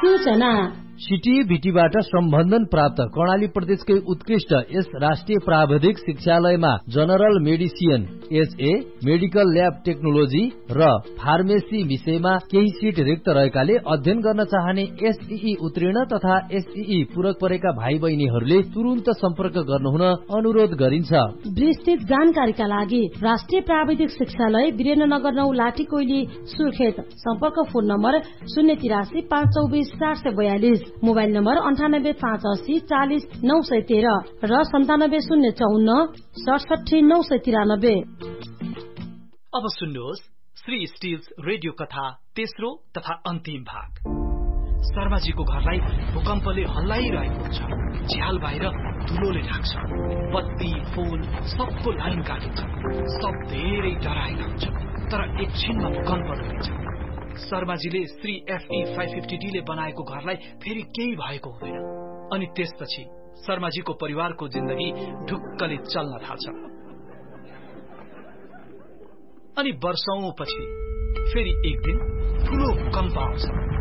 सूचना सिटीबीटीबाट सम्बन्धन प्राप्त कर्णाली प्रदेशकै उत्कृष्ट यस राष्ट्रिय प्राविधिक शिक्षालयमा general medicine SA, medical lab technology र फार्मेसी विषयमा केही सिट रिक्त रहेकाले अध्ययन गर्न चाहने एसईई उत्तीर्ण तथा एसईई पूरक परेका भाइ बहिनीहरूले तुरुन्त सम्पर्क गर्नुहुन अनुरोध गरिन्छ। विस्तृत जानकारीका लागि राष्ट्रिय प्राविधिक शिक्षालय वीरेन्द्रनगर 9 लाठी कोइली सुर्खेत। सम्पर्क फोन नम्बर 083 524 442, मोबाइल नम्बर 98 580 40 913 र 97 054 67 993। अब सुन्नुहोस् श्री स्टिल्स रेडियो कथा तेस्रो तथा अन्तिम भाग। शर्माजीको घरलाई भूकम्पले हल्लाइरहेको हुन्छ। झ्याल बाहिर धुलोले ढाक्छ। बत्ती फोन सबको लाइन काटिन्छ। सब धेरै डराएका हुन्छ। तर एकछिनमा भूकम्प रहन्छ। शर्माजीले श्री FE 550D ले बनाएको घरलाई फेरि केही भएको हुँदैन। अनि त्यसपछि शर्माजीको परिवारको जिन्दगी ढुक्कले चल्न थाल्छ। अनि वर्षौं पछि फेरि एक दिन ठूलो भूकम्प आउँछ।